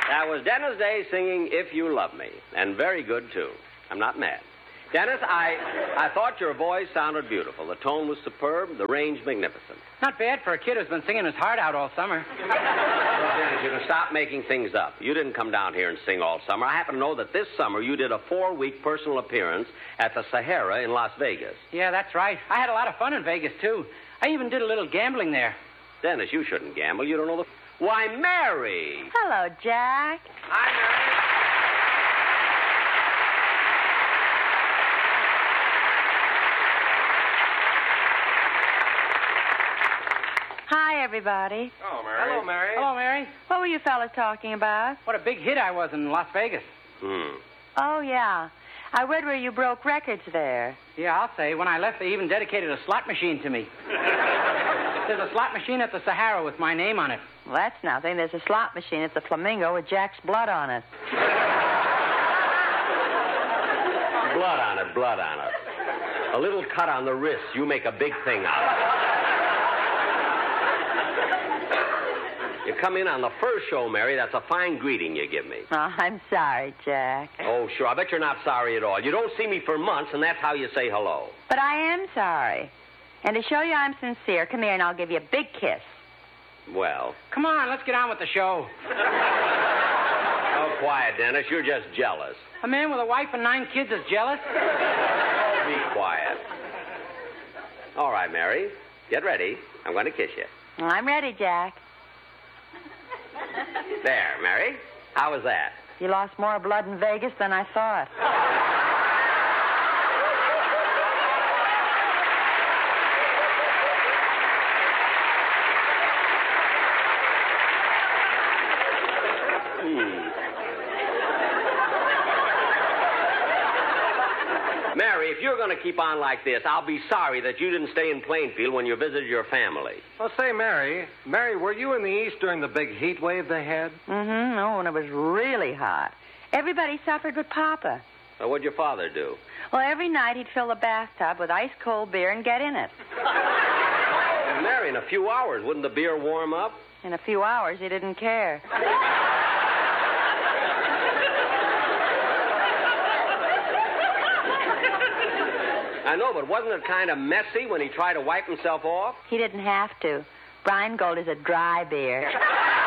That was Dennis Day singing If You Love Me. And very good, too. I'm not mad. Dennis, I thought your voice sounded beautiful. The tone was superb, the range magnificent. Not bad for a kid who's been singing his heart out all summer. Well, Dennis, you can stop making things up. You didn't come down here and sing all summer. I happen to know that this summer you did a 4-week personal appearance at the Sahara in Las Vegas. Yeah, that's right. I had a lot of fun in Vegas, too. I even did a little gambling there. Dennis, you shouldn't gamble. You don't know the... Why, Mary! Hello, Jack. Hi, Mary. Hi, everybody. Oh, Mary. Hello, Mary. Hello, Mary. What were you fellas talking about? What a big hit I was in Las Vegas. Oh, yeah. I read where you broke records there. Yeah, I'll say. When I left, they even dedicated a slot machine to me. There's a slot machine at the Sahara with my name on it. Well, that's nothing. There's a slot machine at the Flamingo with Jack's blood on it. Blood on it, blood on it. A little cut on the wrist. You make a big thing out of it. You come in on the first show, Mary. That's a fine greeting you give me. Oh, I'm sorry, Jack. Oh, sure. I bet you're not sorry at all. You don't see me for months, and that's how you say hello. But I am sorry. And to show you I'm sincere, come here and I'll give you a big kiss. Well. Come on, let's get on with the show. Oh, quiet, Dennis. You're just jealous. A man with a wife and 9 kids is jealous? Oh, be quiet. All right, Mary. Get ready. I'm going to kiss you. Well, I'm ready, Jack. There, Mary. How was that? You lost more blood in Vegas than I thought. Mary, if you're going to keep on like this, I'll be sorry that you didn't stay in Plainfield when you visited your family. Well, say, Mary, were you in the East during the big heat wave they had? Mm-hmm. Oh, and it was really hot. Everybody suffered with Papa. Well, what'd your father do? Well, every night he'd fill the bathtub with ice-cold beer and get in it. Well, Mary, in a few hours, wouldn't the beer warm up? In a few hours, he didn't care. I know, but wasn't it kind of messy when he tried to wipe himself off? He didn't have to. Brian Gold is a dry beer.